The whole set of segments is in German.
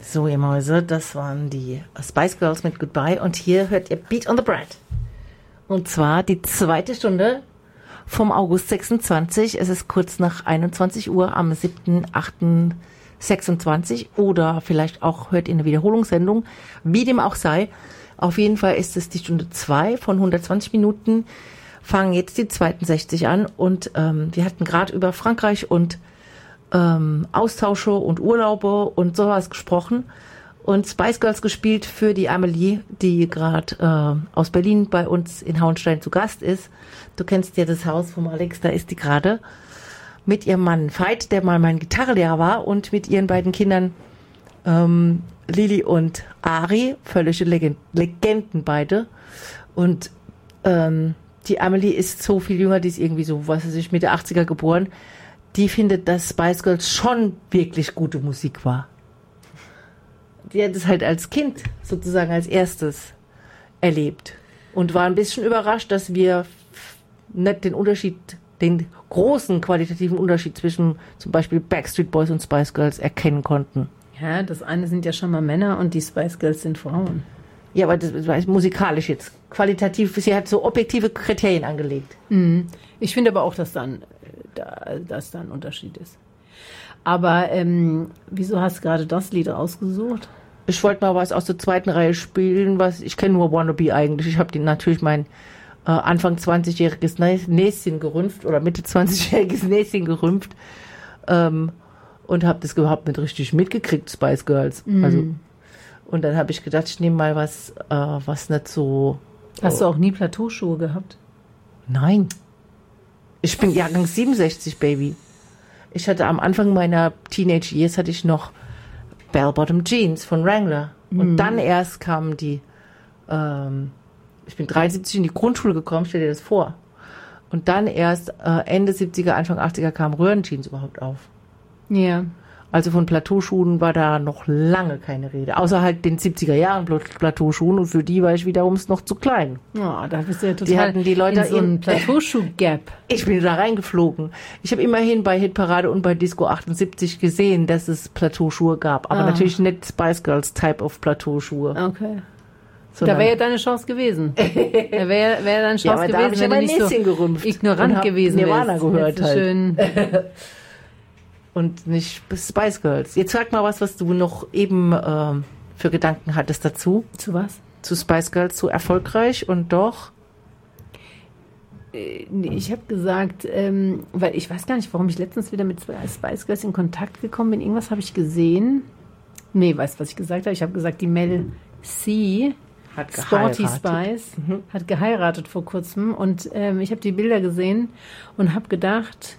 So, ihr Mäuse, das waren die Spice Girls mit Goodbye. Und hier hört ihr Beat on the Bread. Und zwar die zweite Stunde vom August 26. Es ist kurz nach 21 Uhr am 7.8.26. Oder vielleicht auch hört ihr eine Wiederholungssendung. Wie dem auch sei. Auf jeden Fall ist es die Stunde 2 von 120 Minuten. Fangen jetzt die zweiten 60 an. Und wir hatten gerade über Frankreich und Austausche und Urlaube und sowas gesprochen und Spice Girls gespielt für die Amelie, die gerade aus Berlin bei uns in Hauenstein zu Gast ist. Du kennst ja das Haus vom Alex, da ist die gerade mit ihrem Mann Veit, der mal mein Gitarrenlehrer war, und mit ihren beiden Kindern Lili und Ari, völlige Legenden beide. Und die Amelie ist so viel jünger, die ist irgendwie so, was weiß ich, Mitte 80er geboren. Die findet, dass Spice Girls schon wirklich gute Musik war. Die hat es halt als Kind sozusagen als erstes erlebt und war ein bisschen überrascht, dass wir nicht den großen qualitativen Unterschied zwischen zum Beispiel Backstreet Boys und Spice Girls erkennen konnten. Ja, das eine sind ja schon mal Männer und die Spice Girls sind Frauen. Ja, aber das war musikalisch jetzt. Qualitativ, sie hat so objektive Kriterien angelegt. Ich finde aber auch, dass da ein Unterschied ist. Aber wieso hast du gerade das Lied ausgesucht? Ich wollte mal was aus der zweiten Reihe spielen, ich kenne nur Wannabe eigentlich. Ich habe natürlich mein Anfang 20-jähriges Näschen gerümpft oder Mitte 20-jähriges Näschen gerümpft und habe das überhaupt nicht richtig mitgekriegt, Spice Girls. Also, und dann habe ich gedacht, ich nehme mal was nicht so... Hast du auch nie Plateauschuhe gehabt? Nein. Ich bin Jahrgang 67, Baby. Ich hatte am Anfang meiner Teenage Years hatte ich noch Bell-Bottom Jeans von Wrangler. Und dann erst kamen die, ich bin 73 in die Grundschule gekommen, stell dir das vor. Und dann erst Ende 70er, Anfang 80er kamen Röhrenjeans überhaupt auf. Ja. Also von Plateauschuhen war da noch lange keine Rede. Außer halt den 70er Jahren Plateauschuhen, und für die war ich wiederum noch zu klein. Ja, da bist du ja total die hatten die Leute in so einen Plateauschuh-Gap. Ich bin da reingeflogen. Ich habe immerhin bei Hitparade und bei Disco 78 gesehen, dass es Plateauschuhe gab. Aber natürlich nicht Spice Girls Type of Plateauschuhe. Okay. Da wäre ja deine Chance gewesen. Da wäre deine Chance gewesen, wenn du nicht so ignorant gewesen wärst. Nirvana gehört halt. Schön. Und nicht Spice Girls. Jetzt sag mal was du noch eben für Gedanken hattest dazu. Zu was? Zu Spice Girls, zu erfolgreich und doch. Ich habe gesagt, weil ich weiß gar nicht, warum ich letztens wieder mit Spice Girls in Kontakt gekommen bin. Irgendwas habe ich gesehen. Nee, weißt du, was ich gesagt habe? Ich habe gesagt, die Mel C. Hat Sporty Spice hat geheiratet vor kurzem. Und ich habe die Bilder gesehen und habe gedacht,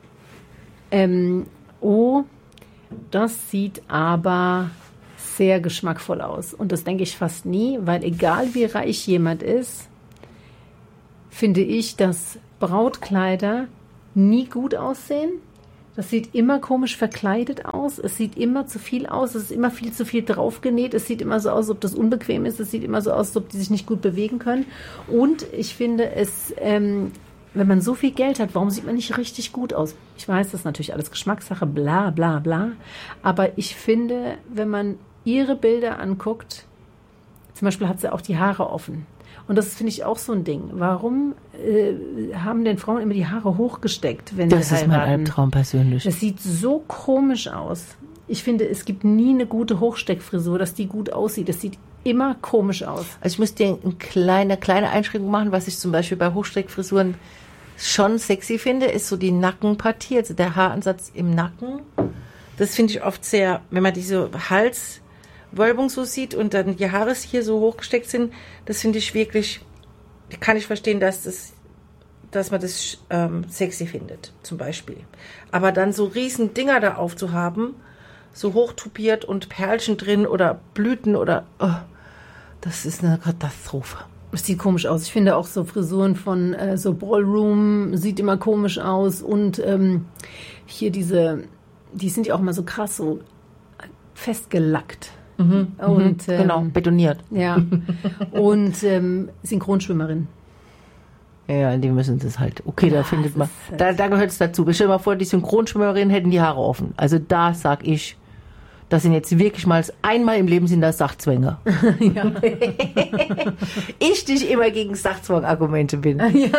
das sieht aber sehr geschmackvoll aus. Und das denke ich fast nie, weil egal wie reich jemand ist, finde ich, dass Brautkleider nie gut aussehen. Das sieht immer komisch verkleidet aus. Es sieht immer zu viel aus. Es ist immer viel zu viel draufgenäht. Es sieht immer so aus, als ob das unbequem ist. Es sieht immer so aus, als ob die sich nicht gut bewegen können. Und ich finde es... wenn man so viel Geld hat, warum sieht man nicht richtig gut aus? Ich weiß, das ist natürlich alles Geschmackssache, bla bla bla. Aber ich finde, wenn man ihre Bilder anguckt, zum Beispiel hat sie auch die Haare offen. Und das finde ich auch so ein Ding. Warum haben denn Frauen immer die Haare hochgesteckt, wenn sie heiraten? Das ist mein Albtraum persönlich. Das sieht so komisch aus. Ich finde, es gibt nie eine gute Hochsteckfrisur, dass die gut aussieht. Das sieht immer komisch aus. Also ich muss dir eine kleine Einschränkung machen, was ich zum Beispiel bei Hochsteckfrisuren schon sexy finde, ist so die Nackenpartie, also der Haaransatz im Nacken. Das finde ich oft sehr, wenn man diese Halswölbung so sieht und dann die Haare hier so hochgesteckt sind, das finde ich wirklich, kann ich verstehen, dass man das sexy findet, zum Beispiel. Aber dann so riesen Dinger da aufzuhaben, so hochtupiert und Perlchen drin oder Blüten oder, das ist eine Katastrophe. Es sieht komisch aus. Ich finde auch so Frisuren von so Ballroom sieht immer komisch aus. Und hier die sind ja auch mal so krass, so festgelackt. Und, genau, betoniert. Ja. Und Synchronschwimmerin. Ja, die müssen das halt. Okay, da findet man. Da gehört es dazu. Stell dir mal vor, die Synchronschwimmerin hätten die Haare offen. Also da sag ich, Das sind jetzt wirklich mal einmal im Leben sind das Sachzwänge. Ja. Ich dich immer gegen Sachzwang-Argumente bin.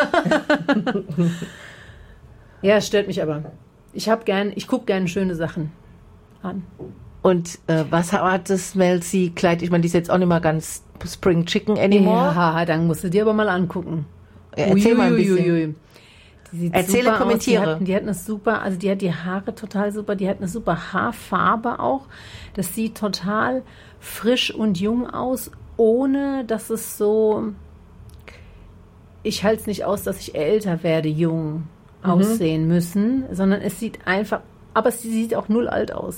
Ja, es stört mich aber. Ich gucke gerne schöne Sachen an. Und was hat das Mel C Kleid? Ich meine, die ist jetzt auch nicht mal ganz Spring Chicken anymore. Ja, dann musst du dir aber mal angucken. Ja, erzähl mal ein bisschen. Erzähle, kommentiere. Die hat eine super, also die hat die Haare total super, die hat eine super Haarfarbe auch. Das sieht total frisch und jung aus, ohne dass es so, ich halte es nicht aus, dass ich älter werde, jung aussehen müssen, sondern es sieht einfach, aber sie sieht auch null alt aus.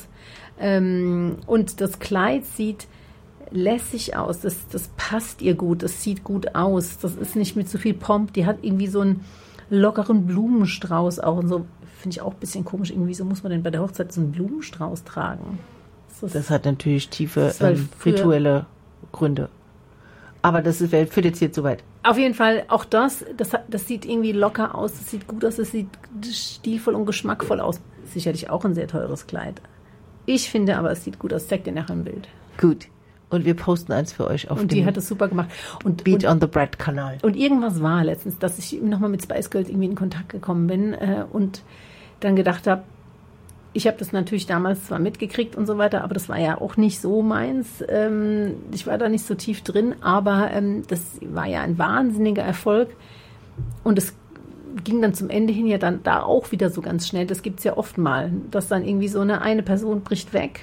Und das Kleid sieht lässig aus, das passt ihr gut, das sieht gut aus, das ist nicht mit zu viel Pomp, die hat irgendwie so einen lockeren Blumenstrauß auch und so, finde ich auch ein bisschen komisch, irgendwie so muss man denn bei der Hochzeit so einen Blumenstrauß tragen. Das hat natürlich tiefe rituelle Gründe. Aber das führt jetzt hier zu weit. Auf jeden Fall, auch das sieht irgendwie locker aus, das sieht gut aus, das sieht stilvoll und geschmackvoll aus. Sicherlich auch ein sehr teures Kleid. Ich finde aber, es sieht gut aus. Zeig dir nachher ein Bild. Gut. Und wir posten eins für euch auf dem die hat es super gemacht. Beat on the Bread Kanal. Und irgendwas war letztens, dass ich nochmal mit Spice Girls irgendwie in Kontakt gekommen bin und dann gedacht habe, ich habe das natürlich damals zwar mitgekriegt und so weiter, aber das war ja auch nicht so meins. Ich war da nicht so tief drin, aber das war ja ein wahnsinniger Erfolg. Und es ging dann zum Ende hin ja dann da auch wieder so ganz schnell. Das gibt es ja oft mal, dass dann irgendwie so eine Person bricht weg.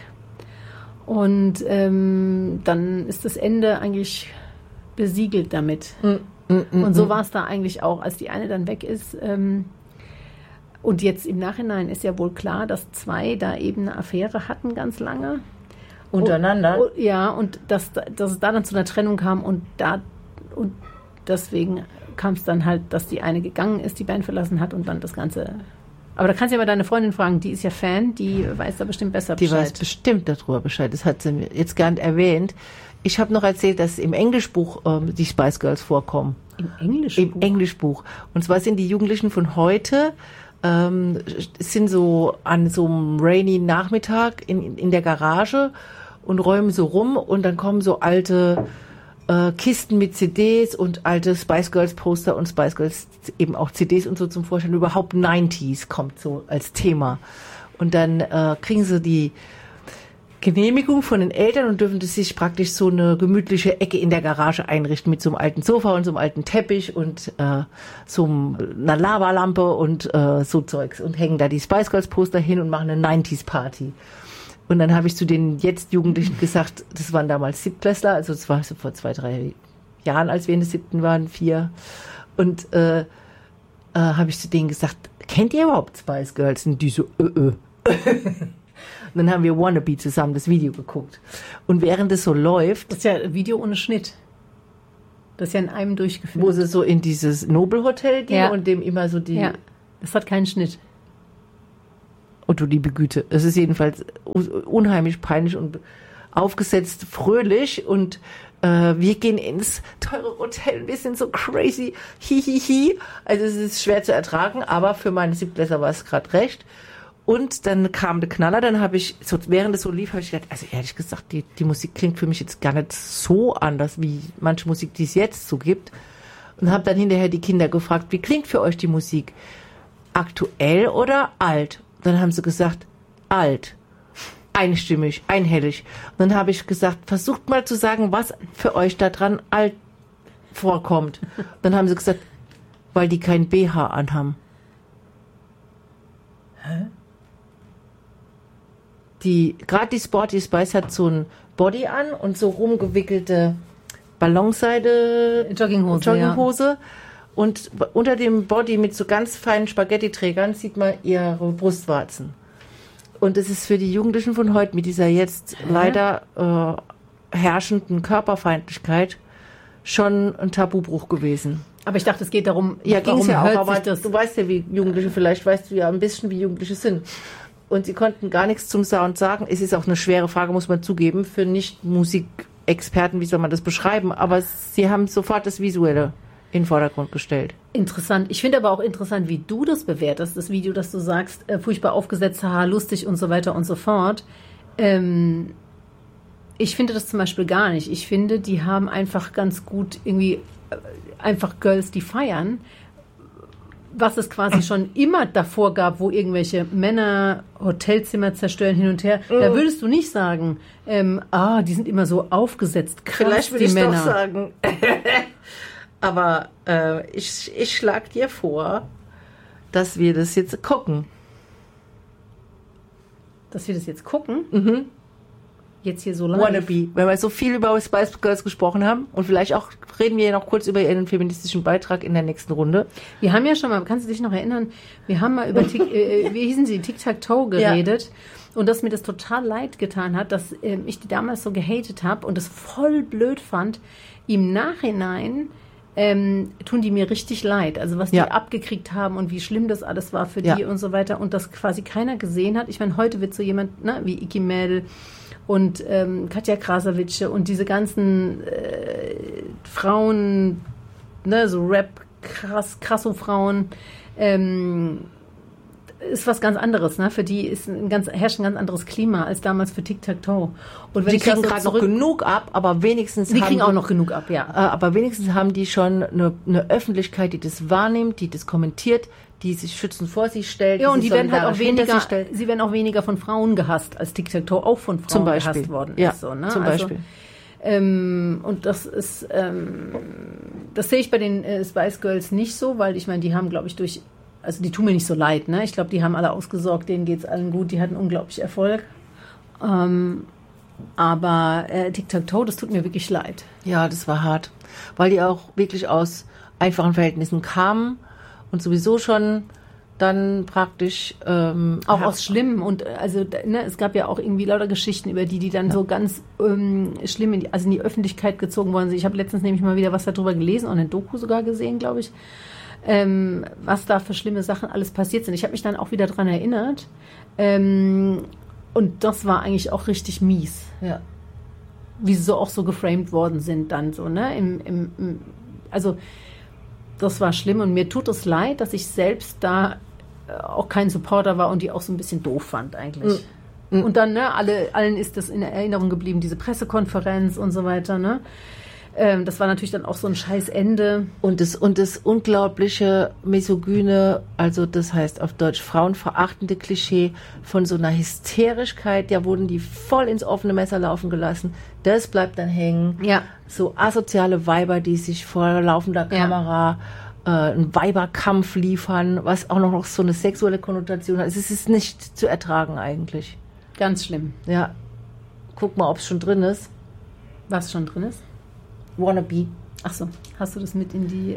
Und dann ist das Ende eigentlich besiegelt damit. Und so war es da eigentlich auch, als die eine dann weg ist. Und jetzt im Nachhinein ist ja wohl klar, dass zwei da eben eine Affäre hatten ganz lange. Untereinander? Ja, und dass es da dann zu einer Trennung kam und deswegen kam es dann halt, dass die eine gegangen ist, die Band verlassen hat und dann das Ganze. Aber da kannst du ja mal deine Freundin fragen, die ist ja Fan, die weiß da bestimmt besser Bescheid. Die weiß bestimmt darüber Bescheid, das hat sie mir jetzt gar nicht erwähnt. Ich habe noch erzählt, dass im Englischbuch die Spice Girls vorkommen. Im Englischbuch? Im Englischbuch. Und zwar sind die Jugendlichen von heute, sind so an so einem rainy Nachmittag in der Garage und räumen so rum und dann kommen so alte Kisten mit CDs und alte Spice Girls Poster und Spice Girls eben auch CDs und so zum Vorstellen. Überhaupt 90s kommt so als Thema. Und dann kriegen sie die Genehmigung von den Eltern und dürfen sich praktisch so eine gemütliche Ecke in der Garage einrichten mit so einem alten Sofa und so einem alten Teppich und so einer Lavalampe und so Zeugs und hängen da die Spice Girls Poster hin und machen eine 90s Party. Und dann habe ich zu den jetzt Jugendlichen gesagt, das waren damals Siebtklässler, also das war so vor 2-3 Jahren, als wir in der 7. waren, 4. Und habe ich zu denen gesagt, kennt ihr überhaupt Spice Girls? Und die so, Und dann haben wir Wannabe zusammen das Video geguckt. Und während es so läuft... Das ist ja ein Video ohne Schnitt. Das ist ja in einem durchgeführt. Wo sie so in dieses Nobelhotel gehen und dem immer so die... Ja, das hat keinen Schnitt. Und du liebe Güte. Es ist jedenfalls unheimlich peinlich und aufgesetzt fröhlich und wir gehen ins teure Hotel, wir sind so crazy, hihihi. Also es ist schwer zu ertragen, aber für meine Siebtklässler war es gerade recht. Und dann kam der Knaller, dann habe ich, so, während es so lief, habe ich gedacht, also ehrlich gesagt, die Musik klingt für mich jetzt gar nicht so anders, wie manche Musik, die es jetzt so gibt. Und habe dann hinterher die Kinder gefragt, wie klingt für euch die Musik? Aktuell oder alt? Dann haben sie gesagt, alt. Einstimmig, einhellig. Und dann habe ich gesagt, versucht mal zu sagen, was für euch da dran alt vorkommt. Dann haben sie gesagt, weil die kein BH anhaben. Hä? Gerade die Sporty Spice hat so ein Body an und so rumgewickelte Ballonseide Jogginghose. Ja. Und unter dem Body mit so ganz feinen Spaghetti-Trägern sieht man ihre Brustwarzen. Und es ist für die Jugendlichen von heute mit dieser jetzt leider herrschenden Körperfeindlichkeit schon ein Tabubruch gewesen. Aber ich dachte, es geht darum, ja, ging es ja auch, aber du weißt ja, wie Jugendliche, vielleicht weißt du ja ein bisschen, wie Jugendliche sind. Und sie konnten gar nichts zum Sound sagen. Es ist auch eine schwere Frage, muss man zugeben, für Nicht-Musikexperten, wie soll man das beschreiben? Aber sie haben sofort das Visuelle in den Vordergrund gestellt. Interessant. Ich finde aber auch interessant, wie du das bewertest, das Video, dass du sagst, furchtbar aufgesetzt, haha, lustig und so weiter und so fort. Ich finde das zum Beispiel gar nicht. Ich finde, die haben einfach ganz gut irgendwie einfach Girls, die feiern, was es quasi schon immer davor gab, wo irgendwelche Männer Hotelzimmer zerstören hin und her. Da würdest du nicht sagen, die sind immer so aufgesetzt, krass, vielleicht würde die ich Männer. doch sagen. Aber ich schlage dir vor, dass wir das jetzt gucken. Dass wir das jetzt gucken? Mhm. Jetzt hier so live. Wannabe, weil wir so viel über Spice Girls gesprochen haben und vielleicht auch reden wir noch kurz über ihren feministischen Beitrag in der nächsten Runde. Wir haben ja schon mal, kannst du dich noch erinnern, wir haben mal über, wie hießen sie, Tic-Tac-Toe geredet und dass mir das total leid getan hat, dass ich die damals so gehatet habe und es voll blöd fand. Im Nachhinein tun die mir richtig leid. Also was die abgekriegt haben und wie schlimm das alles war für die und so weiter und das quasi keiner gesehen hat. Ich meine, heute wird so jemand wie Iki Mädel und Katja Krasavice und diese ganzen Frauen, so Rap, Krasso-Frauen, ist was ganz anderes. Für die herrscht ein ganz anderes Klima als damals für Tic-Tac-Toe. Und wenn die kriegen gerade noch genug ab, aber wenigstens die kriegen auch noch genug ab, ja. Aber wenigstens haben die schon eine Öffentlichkeit, die das wahrnimmt, die das kommentiert, die sich schützend vor sich stellt. Ja, und die werden halt auch weniger, sie werden auch weniger von Frauen gehasst, als Tic-Tac-Toe auch von Frauen gehasst worden ist. So, zum Beispiel. Und das ist, das sehe ich bei den Spice Girls nicht so, weil ich meine, die haben, glaube ich, also die tun mir nicht so leid, Ich glaube, die haben alle ausgesorgt, denen geht's allen gut, die hatten unglaublich Erfolg. Aber Tic-Tac-Toe, das tut mir wirklich leid. Ja, das war hart, weil die auch wirklich aus einfachen Verhältnissen kamen und sowieso schon dann praktisch auch aus schlimmen und also es gab ja auch irgendwie lauter Geschichten über die dann so ganz schlimm in die Öffentlichkeit gezogen worden sind. Ich habe letztens nämlich mal wieder was darüber gelesen und eine Doku sogar gesehen, glaube ich, was da für schlimme Sachen alles passiert sind. Ich habe mich dann auch wieder dran erinnert und das war eigentlich auch richtig mies. Ja. Wie sie so auch so geframed worden sind dann so, also das war schlimm und mir tut es leid, dass ich selbst da auch kein Supporter war und die auch so ein bisschen doof fand eigentlich. Und dann, allen ist das in Erinnerung geblieben, diese Pressekonferenz und so weiter, Das war natürlich dann auch so ein scheiß Ende. Und das unglaubliche misogyne, also das heißt auf Deutsch frauenverachtende Klischee von so einer Hysterischkeit, da wurden die voll ins offene Messer laufen gelassen. Das bleibt dann hängen. Ja. So asoziale Weiber, die sich vor laufender Kamera einen Weiberkampf liefern, was auch noch so eine sexuelle Konnotation hat. Es ist nicht zu ertragen eigentlich. Ganz schlimm. Ja. Guck mal, ob es schon drin ist. Was schon drin ist? Wannabe. Ach so, hast du das mit in die...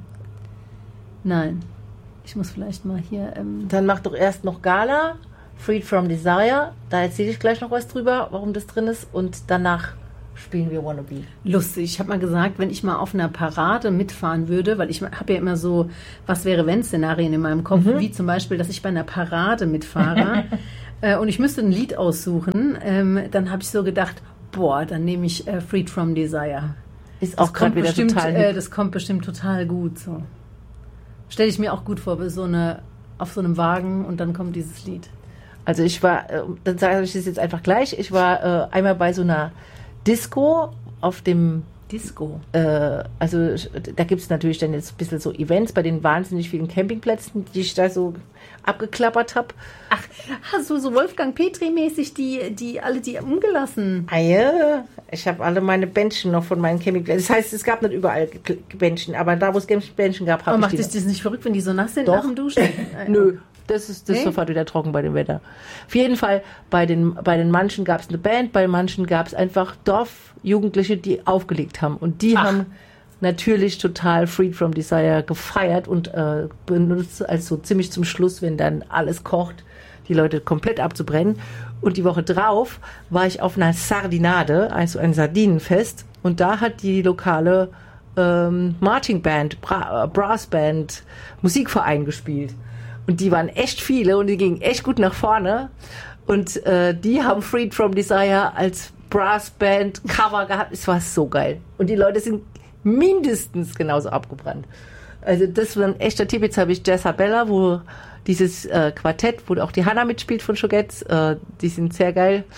Nein. Ich muss vielleicht mal hier... Dann mach doch erst noch Gala, Freed from Desire. Da erzähle ich gleich noch was drüber, warum das drin ist. Und danach spielen wir Wannabe. Lustig. Ich habe mal gesagt, wenn ich mal auf einer Parade mitfahren würde, weil ich habe ja immer so Was-wäre-wenn-Szenarien in meinem Kopf, wie zum Beispiel, dass ich bei einer Parade mitfahre und ich müsste ein Lied aussuchen, dann habe ich so gedacht, dann nehme ich Freed from Desire. Ist auch gerade wieder total das kommt bestimmt total gut so. Stelle ich mir auch gut vor, auf so einem Wagen und dann kommt dieses Lied. Also ich war, dann sage ich das jetzt einfach gleich, ich war einmal bei so einer Disco auf dem Disco. Also da gibt es natürlich dann jetzt ein bisschen so Events bei den wahnsinnig vielen Campingplätzen, die ich da so abgeklappert habe. Ach, hast du so Wolfgang Petri-mäßig die alle die umgelassen? Ja, ich habe alle meine Bändchen noch von meinen Campingplätzen. Das heißt, es gab nicht überall Bändchen, aber da, wo es Bändchen gab, habe ich die. Macht dich das nicht verrückt, wenn die so nass sind Doch. nach dem Duschen? Nö. Das ist sofort wieder trocken bei dem Wetter. Auf jeden Fall, bei den manchen gab es eine Band, bei manchen gab es einfach Dorfjugendliche, die aufgelegt haben. Und die haben natürlich total Freed from Desire gefeiert und benutzt als so ziemlich zum Schluss, wenn dann alles kocht, die Leute komplett abzubrennen. Und die Woche drauf war ich auf einer Sardinade, also ein Sardinenfest. Und da hat die lokale Marching Band, Brassband, Musikverein gespielt. Und die waren echt viele und die gingen echt gut nach vorne. Und die haben Freed from Desire als Brassband Cover gehabt. Es war so geil. Und die Leute sind mindestens genauso abgebrannt. Also das war ein echter Tipp. Jetzt habe ich Jezabella, wo dieses Quartett, wo auch die Hanna mitspielt von Shogetz. Die sind sehr geil.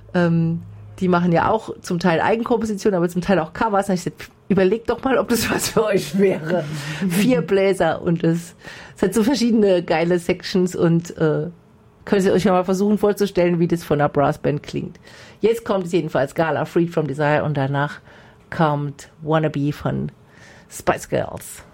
Die machen ja auch zum Teil Eigenkompositionen, aber zum Teil auch Covers. Und ich gesagt, überlegt doch mal, ob das was für euch wäre. 4 Bläser und es hat so verschiedene geile Sections und könnt ihr euch mal versuchen vorzustellen, wie das von einer Brassband klingt. Jetzt kommt es jedenfalls Gala, Freed from Desire und danach kommt Wannabe von Spice Girls.